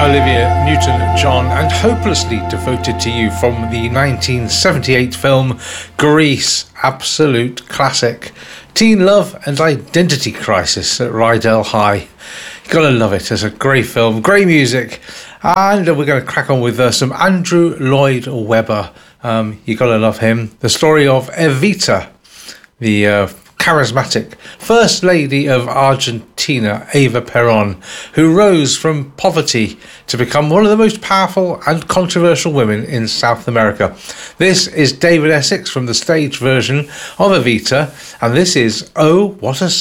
Olivia Newton-John, and Hopelessly Devoted to You from the 1978 film Grease. Absolute classic. Teen love and identity crisis at Rydell High. You gotta love it. It's a great film, great music. And we're going to crack on with some Andrew Lloyd Webber. You gotta love him. The story of Evita, the charismatic First Lady of Argentina, Eva Perón, who rose from poverty to become one of the most powerful and controversial women in South America. This is David Essex from the stage version of Evita, and this is Oh, What a